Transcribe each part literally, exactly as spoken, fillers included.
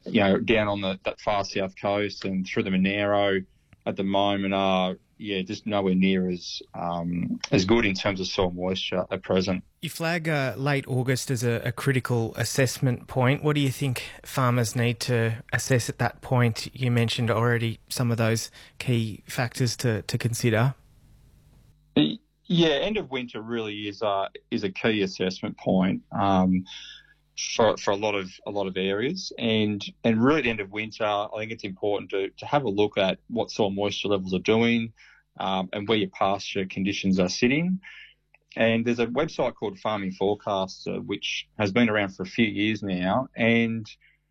you know, down on the that far south coast and through the Monaro at the moment are, yeah, just nowhere near as um, as good in terms of soil moisture at present. You flag uh, late August as a, a critical assessment point. What do you think farmers need to assess at that point? You mentioned already some of those key factors to, to consider. Yeah, end of winter really is a is a key assessment point um, for for a lot of a lot of areas, and and really at the end of winter, I think it's important to to have a look at what soil moisture levels are doing, um, and where your pasture conditions are sitting. And there's a website called Farming Forecaster, which has been around for a few years now, and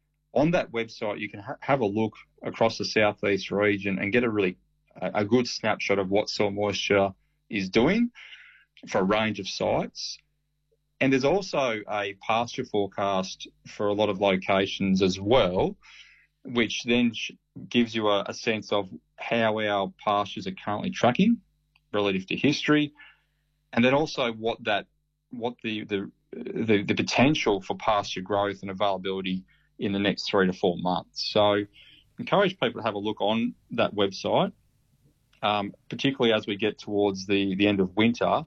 on that website you can ha- have a look across the southeast region and get a really a, a good snapshot of what soil moisture is doing for a range of sites. And there's also a pasture forecast for a lot of locations as well, which then sh- gives you a, a sense of how our pastures are currently tracking relative to history, and then also what that what the the the, the potential for pasture growth and availability in the next three to four months. So encourage people to have a look on that website, um, particularly as we get towards the, the end of winter,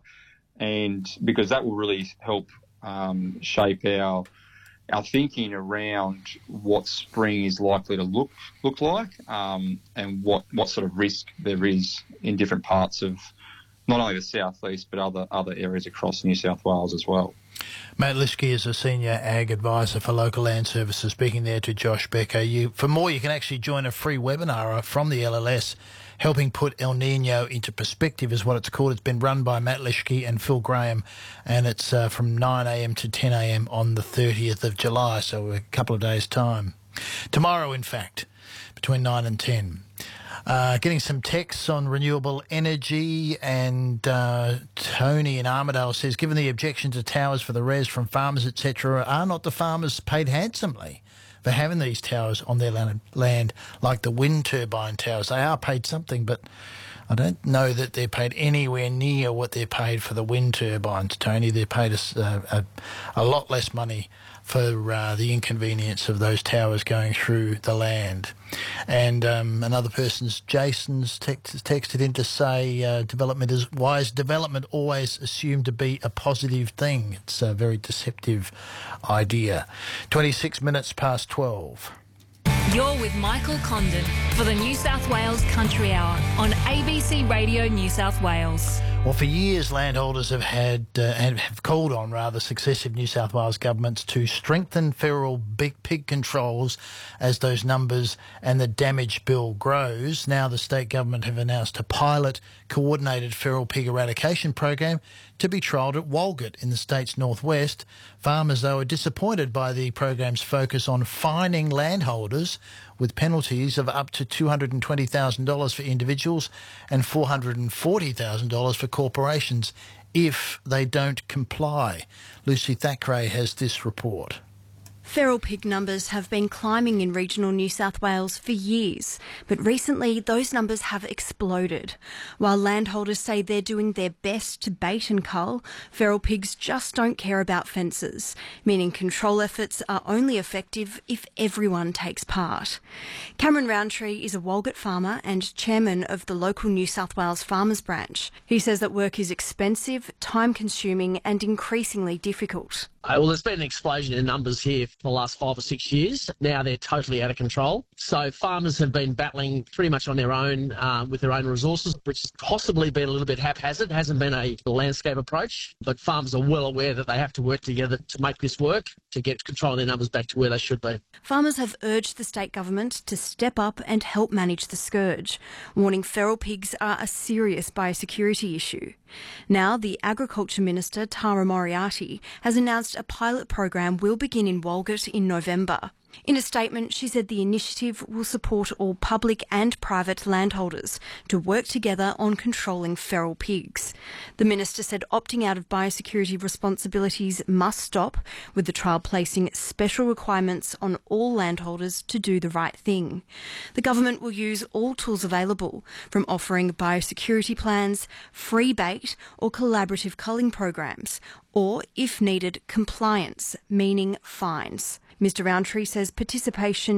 and because that will really help um, shape our our thinking around what spring is likely to look look like, um, and what, what sort of risk there is in different parts of not only the southeast but other other areas across New South Wales as well. Matt Lischke is a Senior Ag Advisor for Local Land Services, speaking there to Josh Becker. You, for more, you can actually join a free webinar from the L L S, Helping Put El Nino into Perspective is what it's called. It's been run by Matt Lischke and Phil Graham, and it's uh, from nine a m to ten a m on the thirtieth of July, so a couple of days' time. Tomorrow, in fact, between nine and ten. Uh, getting some texts on renewable energy, and uh, Tony in Armidale says, given the objection to towers for the res from farmers, et cetera, are not the farmers paid handsomely for having these towers on their land, land like the wind turbine towers? They are paid something, but I don't know that they're paid anywhere near what they're paid for the wind turbines, Tony. They're paid a, a, a lot less money for uh, the inconvenience of those towers going through the land. And um, another person's, Jason's text, texted in to say, uh, development is, why is development always assumed to be a positive thing? It's a very deceptive idea. twenty-six minutes past twelve. You're with Michael Condon for the New South Wales Country Hour on A B C Radio New South Wales. Well, for years, landholders have had uh, have called on rather successive New South Wales governments to strengthen feral big pig controls as those numbers and the damage bill grows. Now the state government have announced a pilot coordinated feral pig eradication program to be trialled at Walgett in the state's northwest. Farmers, though, are disappointed by the program's focus on fining landholders with penalties of up to two hundred twenty thousand dollars for individuals and four hundred forty thousand dollars for corporations if they don't comply. Lucy Thackeray has this report. Feral pig numbers have been climbing in regional New South Wales for years, but recently those numbers have exploded. While landholders say they're doing their best to bait and cull, feral pigs just don't care about fences, meaning control efforts are only effective if everyone takes part. Cameron Roundtree is a Walgett farmer and chairman of the local New South Wales Farmers Branch. He says that work is expensive, time-consuming and increasingly difficult. Uh, well, there's been an explosion in numbers here for the last five or six years. Now they're totally out of control. So farmers have been battling pretty much on their own uh, with their own resources, which has possibly been a little bit haphazard. It hasn't been a landscape approach, but farmers are well aware that they have to work together to make this work, to get control of their numbers back to where they should be. Farmers have urged the state government to step up and help manage the scourge, warning feral pigs are a serious biosecurity issue. Now, the Agriculture Minister, Tara Moriarty, has announced a pilot program will begin in Walgett in November. In a statement, she said the initiative will support all public and private landholders to work together on controlling feral pigs. The minister said opting out of biosecurity responsibilities must stop, with the trial placing special requirements on all landholders to do the right thing. The government will use all tools available, from offering biosecurity plans, free bait or collaborative culling programs, or, if needed, compliance, meaning fines. Mr Roundtree says participation